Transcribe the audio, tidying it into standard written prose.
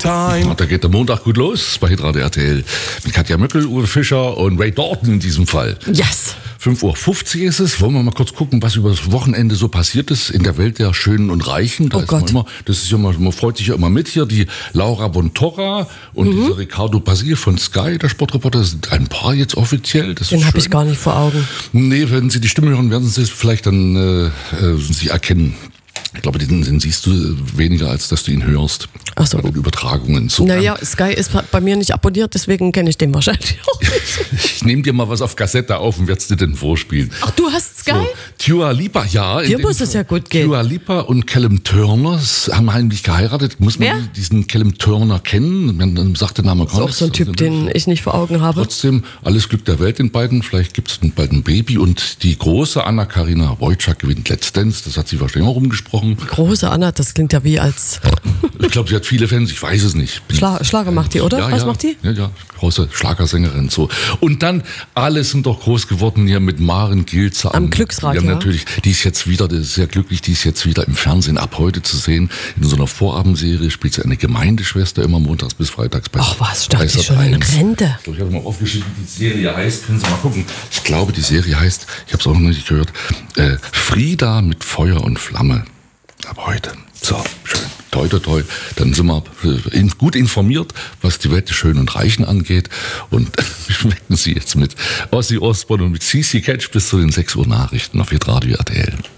time. Und da geht der Montag gut los bei Hitradio RTL mit Katja Möckel, Uwe Fischer und Ray Dalton in diesem Fall. Yes. 5:50 Uhr ist es. Wollen wir mal kurz gucken, was über das Wochenende so passiert ist in der Welt der Schönen und Reichen. Da Oh ist Gott. man freut sich ja immer mit hier. Die Laura Bontorra und dieser Ricardo Basil von Sky, der Sportreporter, sind ein Paar jetzt offiziell. Das Den ist habe ich schön. gar nicht vor Augen. Nee, wenn Sie die Stimme hören, werden Sie es vielleicht dann Sie erkennen. Ich glaube, den siehst du weniger, als dass du ihn hörst. Ach so. Bei den Übertragungen. So Naja, Sky ist bei mir nicht abonniert, deswegen kenne ich den wahrscheinlich auch nicht. Ich nehme dir mal was auf Kassette auf und werde es dir denn vorspielen. Ach, du hast Sky? So, Dua Lipa, ja. Dir muss es ja gut gehen. Dua Lipa und Callum Turner haben heimlich geheiratet. Muss man Wer? diesen Callum Turner kennen? Man sagt der Name Das ist auch so ein Typ, den ich nicht vor Augen habe. Trotzdem, alles Glück der Welt den beiden. Vielleicht gibt es bald ein Baby. Und die große Anna-Karina Wojcik gewinnt Let's Dance. Das hat sie wahrscheinlich auch rumgesprochen. Große Anna, das klingt ja wie als Ich glaube, sie hat viele Fans. Ich weiß es nicht. Schlager macht die, oder? Ja, Was ja. macht die? Ja, große Schlagersängerin. So. Und dann, alle sind doch groß geworden hier mit Maren Gilzer. Am Glücksrad, ja. ja. Natürlich. Die ist jetzt wieder, die ist sehr glücklich, die ist jetzt wieder im Fernsehen ab heute zu sehen. In so einer Vorabendserie spielt sie eine Gemeindeschwester immer montags bis freitags bei Ach was, ich dachte, bei die ist schon in Sat.1. Rente. Ich habe mal aufgeschrieben, wie die Serie heißt. Können Sie mal gucken. Ich glaube, die Serie heißt, ich habe es auch noch nicht gehört, Frida mit Feuer und Flamme. Ab heute. So, schön. Toi, toi, toi. Dann sind wir gut informiert, was die Welt der Schönen und Reichen angeht. Und wir schmecken Sie jetzt mit Ozzy Osbourne und mit CC Catch bis zu den 6 Uhr Nachrichten auf Hitradio RTL.